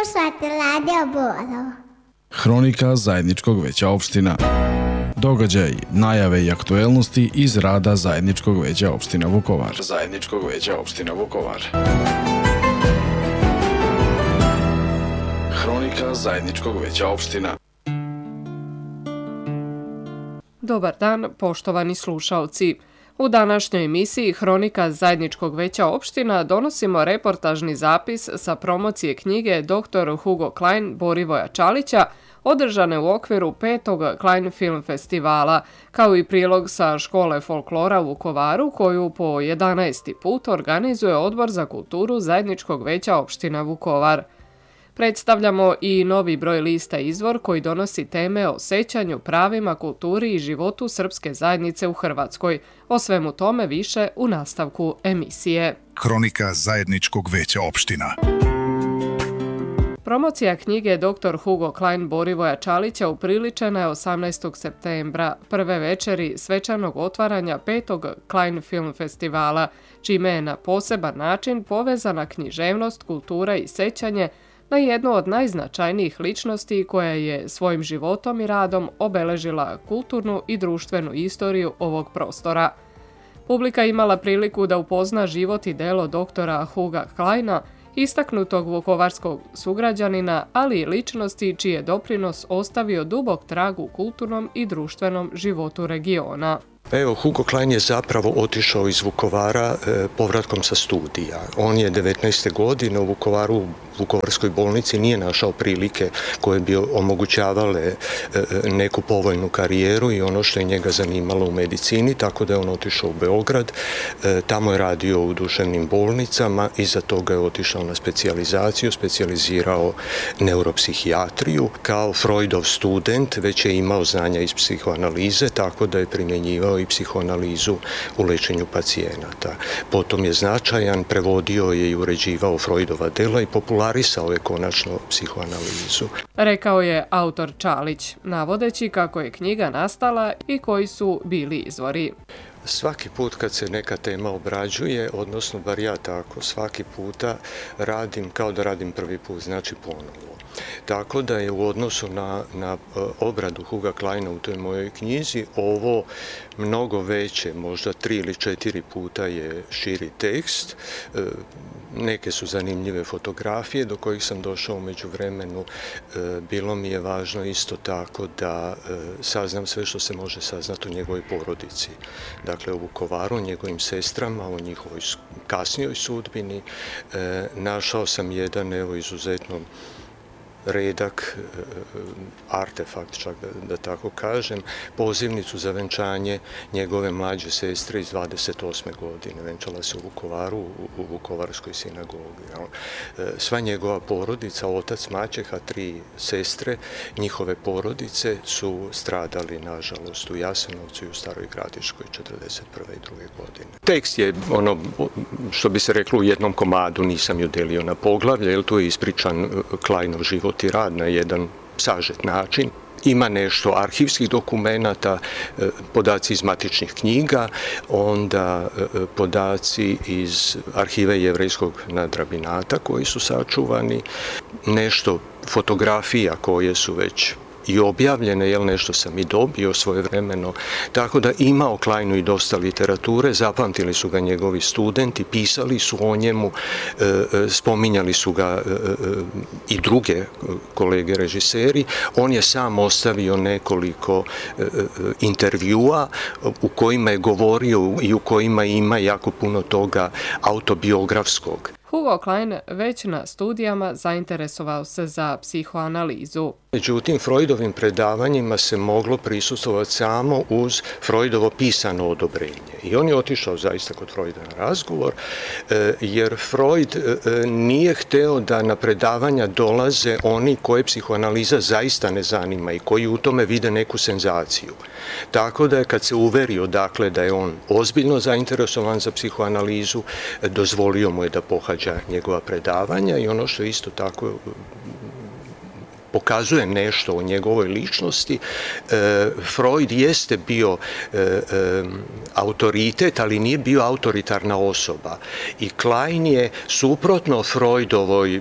Slušajte Radio Borovo. Hronika zajedničkog veća opština. Događaj, najave i aktuelnosti iz rada zajedničkog veća opština Vukovar. Zajedničkog veća opština Vukovar. Hronika zajedničkog veća opština. Dobar dan, poštovani slušaoci. U današnjoj emisiji Hronika zajedničkog veća opština donosimo reportažni zapis sa promocije knjige Dr. Hugo Klein Borivoja Čalića, održane u okviru 5. Klein Film Festivala, kao i prilog sa Škole folklora u Vukovaru, koju po 11. put organizuje Odbor za kulturu zajedničkog veća opština Vukovar. Predstavljamo i novi broj lista Izvor koji donosi teme o sećanju, pravima, kulturi i životu srpske zajednice u Hrvatskoj. O svemu tome više u nastavku emisije. Hronika zajedničkog veća opština. Promocija knjige Dr. Hugo Klein Borivoja Čalića upriličena je 18. septembra, prve večeri svečanog otvaranja 5. Klein Film Festivala, čime je na poseban način povezana književnost, kultura i sećanje na jednu od najznačajnijih ličnosti koja je svojim životom i radom obeležila kulturnu i društvenu istoriju ovog prostora. Publika imala priliku da upozna život i delo doktora Huga Kleina, istaknutog vukovarskog sugrađanina, ali i ličnosti čiji je doprinos ostavio dubok trag u kulturnom i društvenom životu regiona. Evo, Hugo Klein je zapravo otišao iz Vukovara povratkom sa studija. On je 19. godine u Vukovaru, u Vukovarskoj bolnici, nije našao prilike koje bi omogućavale neku povoljnu karijeru i ono što je njega zanimalo u medicini, tako da je on otišao u Beograd. Tamo je radio u duševnim bolnicama, iza toga je otišao na specijalizaciju, specijalizirao neuropsihijatriju. Kao Freudov student već je imao znanja iz psihoanalize, tako da je primjenjivao i psihoanalizu u lečenju pacijenata. Potom je značajan, prevodio je i uređivao Freudova dela i popularisao je konačno psihoanalizu. Rekao je autor Čalić, navodeći kako je knjiga nastala i koji su bili izvori. Svaki put kad se neka tema obrađuje, odnosno bar ja tako, svaki puta radim kao da radim prvi put, znači ponovo. Tako da je u odnosu na obradu Huga Kleina u toj mojoj knjizi ovo mnogo veće, možda 3 ili 4 puta je širi tekst. Neke su zanimljive fotografije do kojih sam došao u međuvremenu. Bilo mi je važno isto tako da saznam sve što se može saznati o njegovoj porodici. Dakle, o Vukovaru, o njegovim sestrama, o njihovoj kasnijoj sudbini. Našao sam jedan, izuzetno redak, artefakt, čak da tako kažem, pozivnicu za venčanje njegove mlađe sestre iz 28. godine. Venčala se u Vukovaru, u Vukovarskoj sinagogi. Sva njegova porodica, otac, maćeha, 3 sestre, njihove porodice su stradali, nažalost, u Jasenovcu i u Staroj Gradiškoj 41. i 2. godine. Tekst je ono, što bi se reklo, u jednom komadu, nisam ju delio na poglavlje, jer tu je ispričan Kleinov život i rad na jedan sažet način. Ima nešto arhivskih dokumenata, podaci iz matičnih knjiga, onda podaci iz arhive jevrejskog nadrabinata koji su sačuvani, nešto fotografija koje su već i objavljene, nešto sam i dobio svojevremeno, tako da ima o Kleinu i dosta literature, zapamtili su ga njegovi studenti, pisali su o njemu, spominjali su ga i druge kolege režiseri. On je sam ostavio nekoliko intervjua u kojima je govorio i u kojima ima jako puno toga autobiografskog. Hugo Klein već na studijama zainteresovao se za psihoanalizu. Međutim, Freudovim predavanjima se moglo prisustvovati samo uz Freudovo pisano odobrenje. I on je otišao zaista kod Freuda na razgovor, jer Freud nije hteo da na predavanja dolaze oni koje psihoanaliza zaista ne zanima i koji u tome vide neku senzaciju. Tako da je kad se uverio, dakle, da je on ozbiljno zainteresovan za psihoanalizu, dozvolio mu je da pohađa njegova predavanja i ono što je isto tako pokazuje nešto o njegovoj ličnosti. Freud jeste bio autoritet, ali nije bio autoritarna osoba. I Klein je suprotno Freudovoj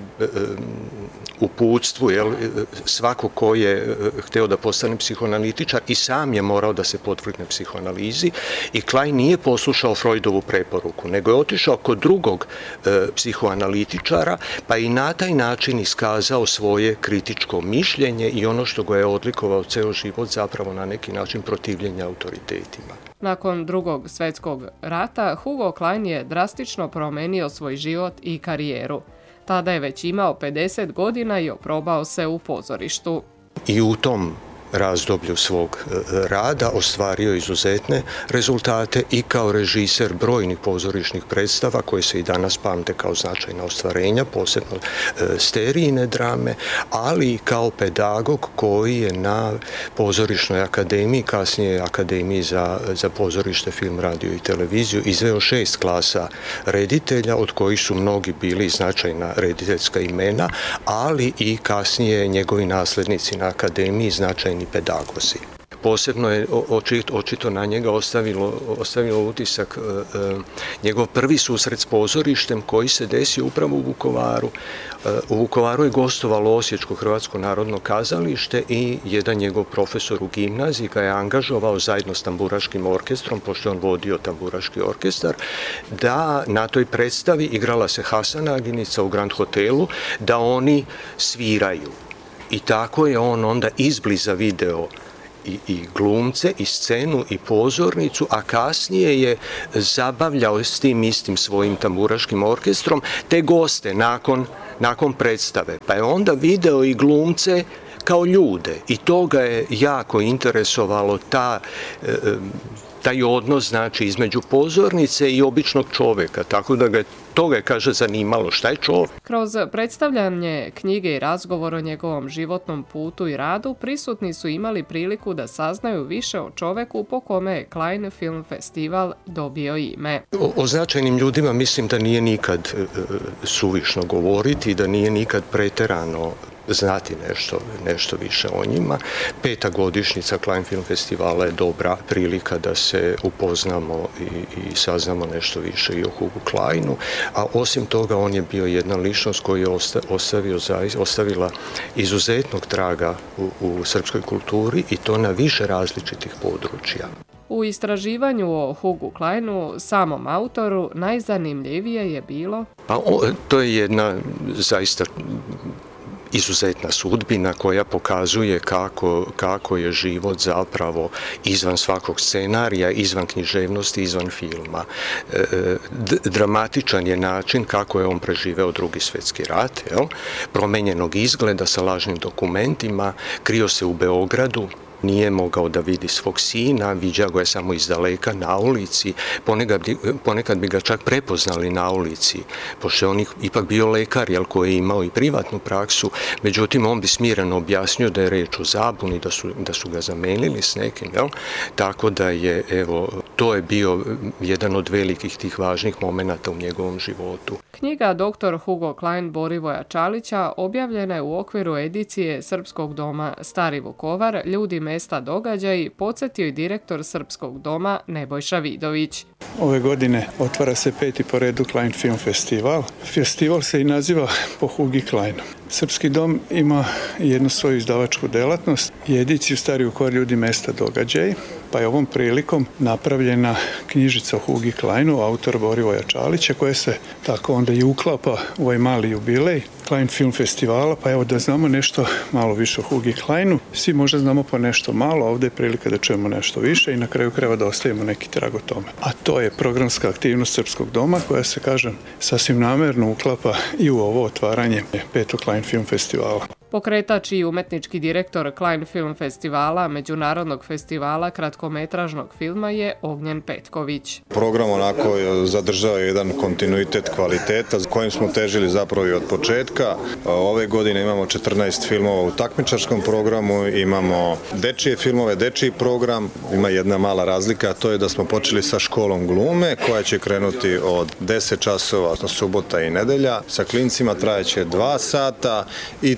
uputstvu, svako ko je hteo da postane psihoanalitičar i sam je morao da se podvrgne psihoanalizi, i Klein nije poslušao Freudovu preporuku, nego je otišao kod drugog psihoanalitičara, pa i na taj način iskazao svoje kritičko mišljenje i ono što ga je odlikovao ceo život, zapravo na neki način protivljenje autoritetima. Nakon Drugog svjetskog rata, Hugo Klein je drastično promenio svoj život i karijeru. Tada je već imao 50 godina i oprobao se u pozorištu. I u tom razdoblju svog rada ostvario izuzetne rezultate i kao režiser brojnih pozorišnih predstava koje se i danas pamte kao značajna ostvarenja, posebno sterijine drame, ali i kao pedagog koji je na Pozorišnoj akademiji, kasnije Akademiji za pozorište, film, radio i televiziju, izveo 6 klasa reditelja, od kojih su mnogi bili značajna rediteljska imena, ali i kasnije njegovi naslednici na akademiji značajni pedagozi. Posebno je očito na njega ostavilo utisak njegov prvi susret s pozorištem koji se desio upravo u Vukovaru. U Vukovaru je gostovalo Osječko Hrvatsko narodno kazalište i jedan njegov profesor u gimnaziji ga je angažovao zajedno s tamburaškim orkestrom, pošto je on vodio tamburaški orkestar, da na toj predstavi, igrala se Hasanaginica u Grand hotelu, da oni sviraju. I tako je on onda izbliza video i glumce, i scenu, i pozornicu, a kasnije je zabavljao s tim istim svojim tamburaškim orkestrom te goste nakon predstave. Pa je onda video i glumce kao ljude i to ga je jako interesovalo, taj odnos, znači, između pozornice i običnog čoveka, tako da ga toga je, kaže, zanimalo šta je čovjek. Kroz predstavljanje knjige i razgovor o njegovom životnom putu i radu, prisutni su imali priliku da saznaju više o čoveku po kome je Klein Film Festival dobio ime. O značajnim ljudima mislim da nije nikad suvišno govoriti, da nije nikad preterano znati nešto više o njima. 5. godišnjica Klein Film Festivala je dobra prilika da se upoznamo i saznamo nešto više i o Hugu Kleinu, a osim toga on je bio jedna ličnost koja je ostavila izuzetnog traga u srpskoj kulturi i to na više različitih područja. U istraživanju o Hugu Kleinu, samom autoru, najzanimljivije je bilo... To je jedna zaista izuzetna sudbina koja pokazuje kako je život zapravo izvan svakog scenarija, izvan književnosti, izvan filma. Dramatičan je način kako je on preživeo Drugi svjetski rat, promenjenog izgleda sa lažnim dokumentima, krio se u Beogradu, nije mogao da vidi svog sina, viđa ga je samo iz daleka na ulici, ponekad bi ga čak prepoznali na ulici, pošto je on ipak bio lekar, koji je imao i privatnu praksu, međutim on bi smireno objasnio da je reč o zabuni, da su ga zamenili s nekim, tako da je, to je bio jedan od velikih tih važnih momenata u njegovom životu. Knjiga Dr. Hugo Klein Borivoja Čalića objavljena je u okviru edicije Srpskog doma Stari Vukovar, Ljudi, mesta, događaji, podsjetio i direktor Srpskog doma Nebojša Vidović. Ove godine otvara se 5. po redu Klein Film Festival. Festival se i naziva po Hugi Kleinu. Srpski dom ima jednu svoju izdavačku delatnost i ediciju Stari Vukovar, Ljudi, mesta, događaji, pa je ovom prilikom napravljena knjižica o Hugi Kleinu, autor Borivoja Čalića, koja se tako onda i uklapa u ovaj mali jubilej Klein Film Festivala, pa evo da znamo nešto malo više o Hugi Kleinu. Svi možda znamo po nešto malo, ovdje je prilika da čujemo nešto više i na kraju krajeva da ostavimo neki trag o tome. A to je programska aktivnost Srpskog doma koja se, kažem, sasvim namerno uklapa i u ovo otvaranje 5. Klein Film Festivala. Pokretač i umetnički direktor Klein Film Festivala, Međunarodnog festivala kratkometražnog filma je Ognjen Petković. Program onako zadržava jedan kontinuitet kvaliteta s kojim smo težili zapravo i od početka. Ove godine imamo 14 filmova u takmičarskom programu, imamo dečije filmove, dečiji program. Ima jedna mala razlika, a to je da smo počeli sa školom glume koja će krenuti od 10 časova, subota i nedelja. Sa klincima trajeće 2 sata i to će biti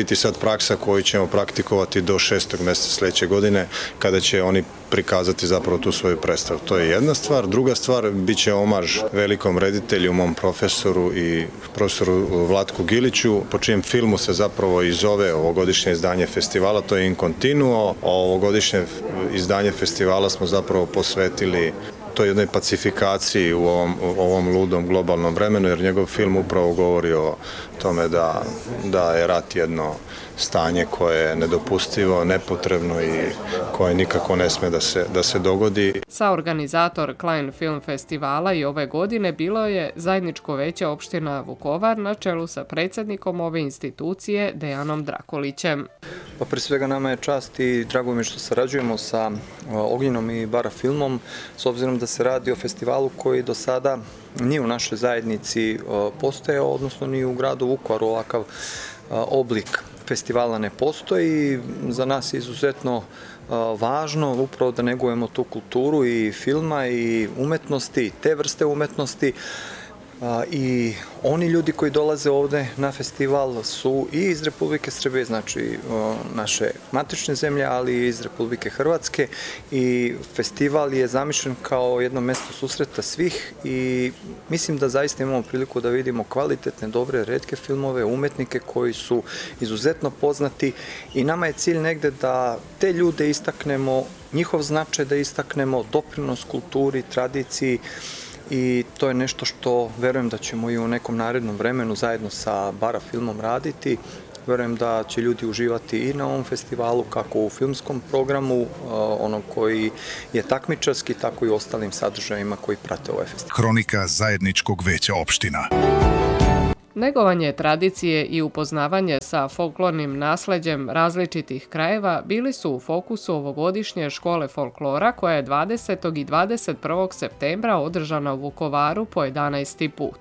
biti sad praksa koju ćemo praktikovati do 6. mjeseca sljedeće godine, kada će oni prikazati zapravo tu svoju predstavu. To je jedna stvar. Druga stvar, bit će omaž velikom reditelju, mom profesoru i profesoru Vlatku Giliću, po čijem filmu se zapravo i zove ovogodišnje izdanje festivala, to je In Continuo. Ovogodišnje izdanje festivala smo zapravo posvetili toj jednoj pacifikaciji u ovom ludom globalnom vremenu, jer njegov film upravo govori o tome da je rat jedno stanje koje je nedopustivo, nepotrebno i koje nikako ne sme da se dogodi. Saorganizator Klein Film Festivala i ove godine bilo je Zajedničko veće opština Vukovar na čelu sa predsjednikom ove institucije Dejanom Drakulićem. Pa pre svega nama je čast i drago mi je što sarađujemo sa Ognjenom i Bara filmom, s obzirom da se radi o festivalu koji do sada nije u našoj zajednici postojao, odnosno ni u gradu Vukovaru ovakav oblik festivala ne postoji. Za nas je izuzetno važno upravo da negujemo tu kulturu i filma i umetnosti, te vrste umetnosti. I oni ljudi koji dolaze ovde na festival su i iz Republike Srbije, znači naše matične zemlje, ali i iz Republike Hrvatske, i festival je zamišljen kao jedno mesto susreta svih i mislim da zaista imamo priliku da vidimo kvalitetne, dobre, retke filmove, umetnike koji su izuzetno poznati i nama je cilj negde da te ljude istaknemo, njihov značaj da istaknemo, doprinos kulturi, tradiciji, i to je nešto što verujem da ćemo i u nekom narednom vremenu zajedno sa Bara filmom raditi. Verujem da će ljudi uživati i na ovom festivalu, kako u filmskom programu, onom koji je takmičarski, tako i u ostalim sadržajima koji prate ovaj festival. Kronika Zajedničkog veća opština. Negovanje tradicije i upoznavanje sa folklornim nasleđem različitih krajeva bili su u fokusu ovogodišnje škole folklora koja je 20. i 21. septembra održana u Vukovaru po 11. put.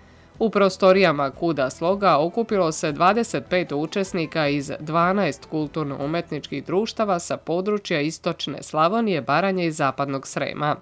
U prostorijama Kuda sloga okupilo se 25 učesnika iz 12 kulturno-umetničkih društava sa područja Istočne Slavonije, Baranje i Zapadnog Srema.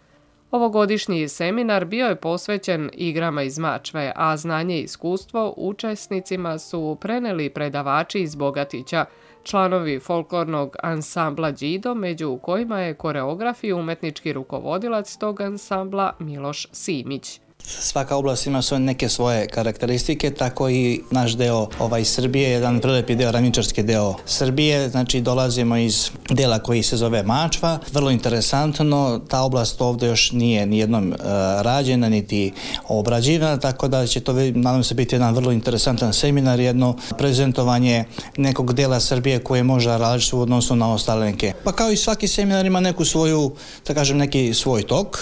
Ovogodišnji seminar bio je posvećen igrama iz Mačve, a znanje i iskustvo učesnicima su preneli predavači iz Bogatića, članovi folklornog ansambla Đido, među kojima je koreograf i umetnički rukovodilac tog ansambla Miloš Simić. Svaka oblast ima neke svoje karakteristike, tako i naš deo Srbije, jedan prelepi deo, ravničarski deo Srbije, znači dolazimo iz dela koji se zove Mačva. Vrlo interesantno, ta oblast ovdje još nije nijednom rađena niti obrađivana, tako da će to, nadam se, biti jedan vrlo interesantan seminar, jedno prezentovanje nekog dela Srbije koje je možda različito u odnosu na ostale neke. Pa kao i svaki seminar ima neku svoju, da kažem, neki svoj tok.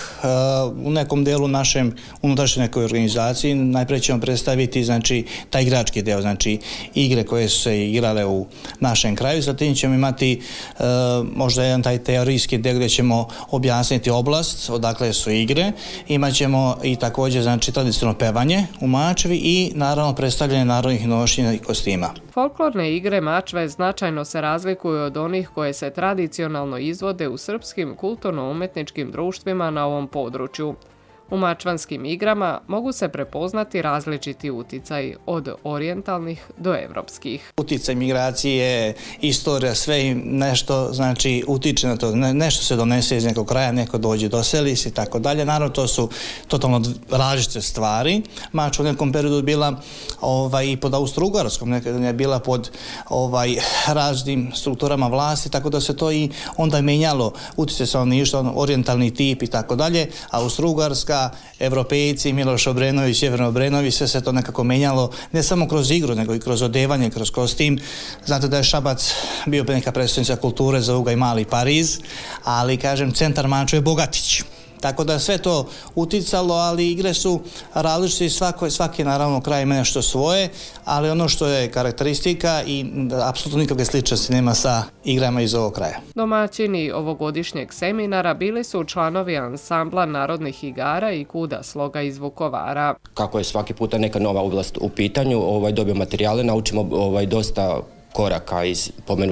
U nekom delu našem unutrašnjoj nekoj organizaciji najprije ćemo predstaviti, znači, taj igrački deo, znači igre koje su se igrale u našem kraju, zatim ćemo imati možda jedan taj teorijski deo gdje ćemo objasniti oblast, odakle su igre, imat ćemo i također, znači, tradicionalno pevanje u Mačvi i naravno predstavljanje narodnih nošnja i kostima. Folklorne igre Mačve značajno se razlikuju od onih koje se tradicionalno izvode u srpskim kulturno-umetničkim društvima na ovom području. U mačvanskim igrama mogu se prepoznati različiti uticaj, od orijentalnih do evropskih. Uticaj migracije, istorija, sve nešto, znači, utiče na to. Nešto se donese iz nekog kraja, neko dođe, doseli se i tako dalje. Naravno, to su totalno različite stvari. Mačva u nekom periodu bila i pod Austro-Ugarskom, nekada je bila pod različitim strukturama vlasti, tako da se to i onda menjalo. Uticaj stanovništva, orijentalni tip i tako dalje. Austro-Ugarska, Evropejci, Miloš Obrenović, Jevrem Obrenović, sve se to nekako menjalo, ne samo kroz igru, nego i kroz odevanje, kroz kostim. Znate da je Šabac bio neka predstavnica kulture, zovu ga i Mali Pariz, ali, kažem, centar Mačve je Bogatić. Tako da sve to uticalo, ali igre su različite i svaki naravno kraj ima nešto svoje, ali ono što je karakteristika i apsolutno nikakve sličnosti nema sa igrama iz ovog kraja. Domaćini ovogodišnjeg seminara bili su članovi ansambla narodnih igara i Kuda sloga iz Vukovara. Kako je svaki puta neka nova oblast u pitanju, dobijemo materijale, naučimo dosta koraka iz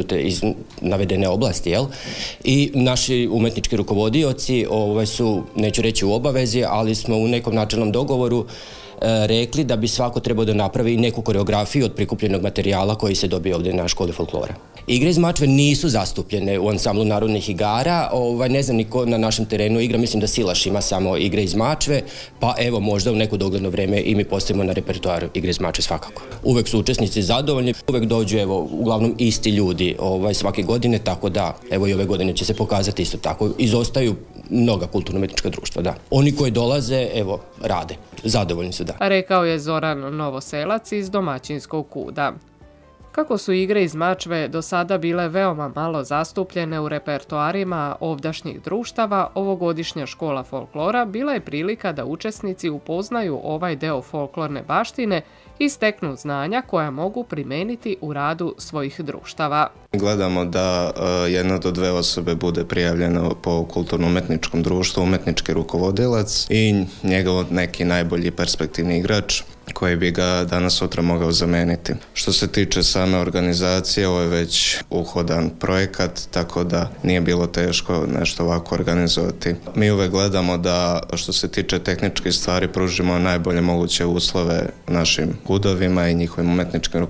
navedene oblasti, jel? I naši umetnički rukovodioci su, neću reći u obavezi, ali smo u nekom načelnom dogovoru rekli da bi svako trebao da napravi neku koreografiju od prikupljenog materijala koji se dobije ovdje na školi folklora. Igre iz mačve nisu zastupljene u ansamblu narodnih igara, ne znam niko na našem terenu igra, mislim da Silaš ima samo igre iz mačve, pa evo možda u neko dogledno vreme i mi postavimo na repertoar igre iz mačve svakako. Uvek su učesnici zadovoljni, uvek dođu uglavnom isti ljudi svake godine, tako da evo i ove godine će se pokazati isto tako. Izostaju mnoga kulturno-umetnička društva, da. Oni koji dolaze, evo, rade. Zadovoljni su, da. Rekao je Zoran Novoselac iz domaćinskog kuda. Kako su igre iz mačve do sada bile veoma malo zastupljene u repertoarima ovdašnjih društava, ovogodišnja škola folklora bila je prilika da učesnici upoznaju ovaj deo folklorne baštine i steknu znanja koja mogu primeniti u radu svojih društava. Gledamo da jedna do dve osobe bude prijavljeno po kulturno-umetničkom društvu, umetnički rukovodilac i njegov neki najbolji perspektivni igrač koji bi ga danas sutra mogao zameniti. Što se tiče same organizacije, ovo je već uhodan projekat, tako da nije bilo teško nešto ovako organizovati. Mi uvek gledamo da što se tiče tehničkih stvari pružimo najbolje moguće uslove našim kudovima i njihovim umetničkim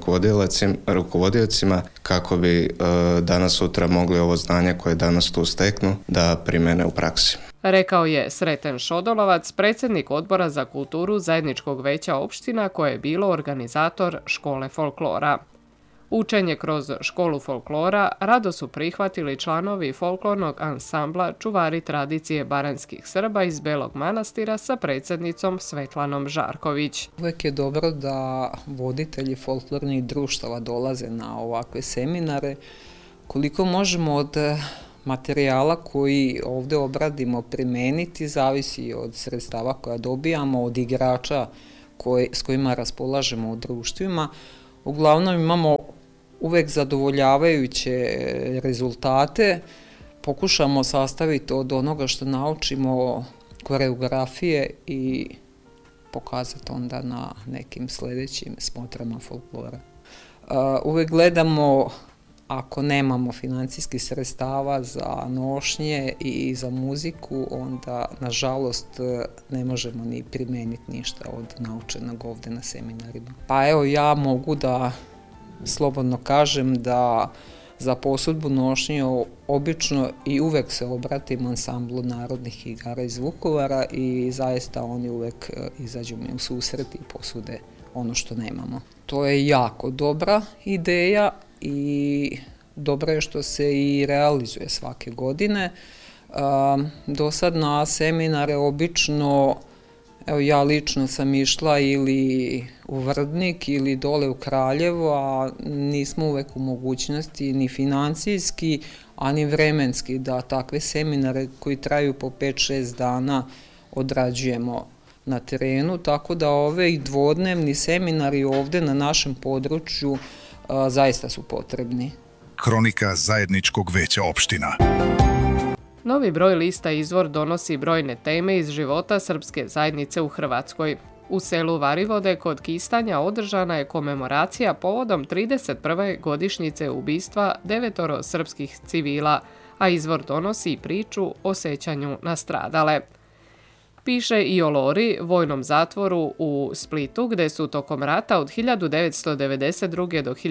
rukovodiocima kako bi danas sutra mogli ovo znanje koje danas tu steknu da primene u praksi. Rekao je Sreten Šodolovac, predsjednik Odbora za kulturu Zajedničkog veća opština koje je bilo organizator škole folklora. Učenje kroz školu folklora rado su prihvatili članovi folklornog ansambla Čuvari tradicije baranjskih Srba iz Belog Manastira sa predsjednicom Svetlanom Žarković. Uvijek je dobro da voditelji folklornih društava dolaze na ovakve seminare. Koliko možemo od materijala koji ovdje obradimo primeniti zavisi od sredstava koja dobijamo, od igrača s kojima raspolažemo u društvima. Uglavnom imamo uvek zadovoljavajuće rezultate, pokušamo sastaviti od onoga što naučimo koreografije i pokazati onda na nekim sljedećim smotrama folklora. Uvek gledamo, ako nemamo financijskih sredstava za nošnje i za muziku, onda nažalost ne možemo ni primeniti ništa od naučenog ovdje na seminarima. Pa evo, ja mogu da slobodno kažem da za posudbu nošnje obično i uvek se obratim ansamblu narodnih igara iz Vukovara i zaista oni uvek izađu mi u susret i posude ono što nemamo. To je jako dobra ideja i dobro je što se i realizuje svake godine. Do sad na seminare obično, evo ja lično sam išla ili u Vrdnik ili dole u Kraljevo, a nismo uvek u mogućnosti ni financijski, a ni vremenski da takve seminare koji traju po 5-6 dana odrađujemo na terenu, tako da ove dvodnevni seminari ovdje na našem području zaista su potrebni. Kronika Zajedničkog veća opština. Novi broj lista Izvor donosi brojne teme iz života srpske zajednice u Hrvatskoj. U selu Varivode kod Kistanja održana je komemoracija povodom 31. godišnjice ubistva 9 srpskih civila, a Izvor donosi priču o sećanju na stradale. Piše i o Lori, vojnom zatvoru u Splitu, gde su tokom rata od 1992. do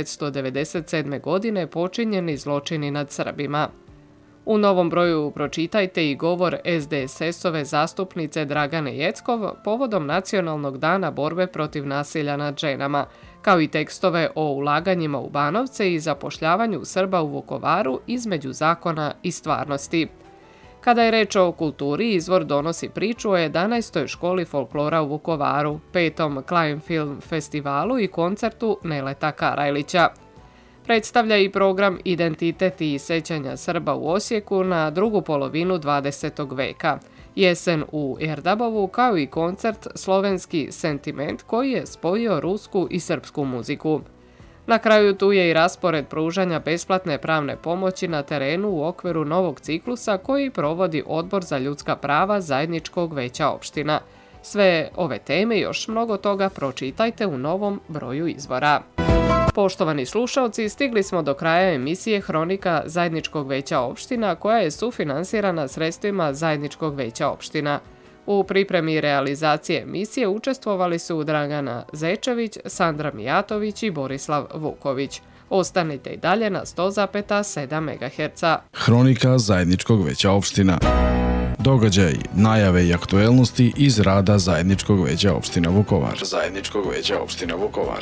1997. godine počinjeni zločini nad Srbima. U novom broju pročitajte i govor SDSS-ove zastupnice Dragane Jeckov povodom Nacionalnog dana borbe protiv nasilja nad ženama, kao i tekstove o ulaganjima u Banovce i zapošljavanju Srba u Vukovaru između zakona i stvarnosti. Kada je reč o kulturi, Izvor donosi priču o 11. školi folklora u Vukovaru, 5. Klein Film festivalu i koncertu Neleta Karajlića. Predstavlja i program Identitet i sećanja Srba u Osijeku na drugu polovinu 20. veka, jesen u Erdabovu, kao i koncert Slovenski sentiment koji je spojio rusku i srpsku muziku. Na kraju tu je i raspored pružanja besplatne pravne pomoći na terenu u okviru novog ciklusa koji provodi Odbor za ljudska prava Zajedničkog veća opština. Sve ove teme i još mnogo toga pročitajte u novom broju Izvora. Poštovani slušalci, stigli smo do kraja emisije Hronika Zajedničkog veća opština koja je sufinansirana sredstvima Zajedničkog veća opština. U pripremi i realizaciji emisije učestvovali su Dragana Zečević, Sandra Mijatović i Borislav Vuković. Ostanite i dalje na 100,7 MHz. Hronika Zajedničkog veća opština. Događaj, najave i aktuelnosti iz rada Zajedničkog veća opština Vukovar. Zajedničkog veća opština Vukovar.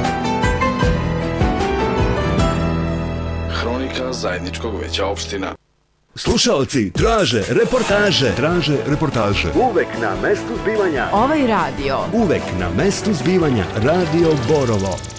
Hronika Zajedničkog veća opština. Slušaoci traže reportaže. Uvek na mestu zbivanja. Ovaj radio. Uvek na mestu zbivanja. Radio Borovo.